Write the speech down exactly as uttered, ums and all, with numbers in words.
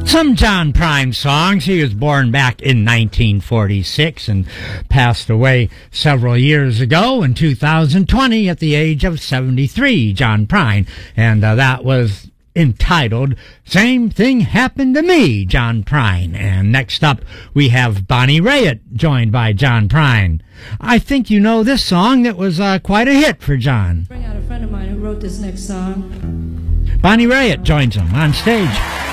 Some John Prine songs. He was born back in nineteen forty-six and passed away several years ago in two thousand twenty at the age of seventy-three, John Prine. And uh, that was entitled Same Thing Happened to Me, John Prine. And next up, we have Bonnie Raitt, joined by John Prine. I think you know this song that was uh, quite a hit for John. Bring out a friend of mine who wrote this next song. Bonnie Raitt joins him on stage.